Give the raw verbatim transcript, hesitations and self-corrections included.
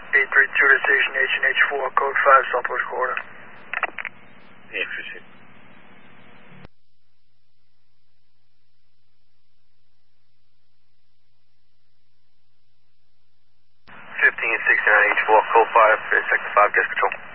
eight three two to station H and H four, code five, Southwest Corridor. Yeah, appreciate it. fifteen sixty-nine H four, code five, sector five, gas control.